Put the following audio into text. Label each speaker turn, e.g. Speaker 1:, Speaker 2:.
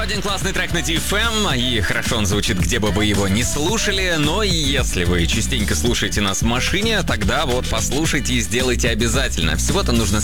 Speaker 1: один классный трек на DFM, и хорошо он звучит, где бы вы его не слушали, но если вы частенько слушаете нас в машине, тогда вот послушайте и сделайте обязательно. Всего-то нужно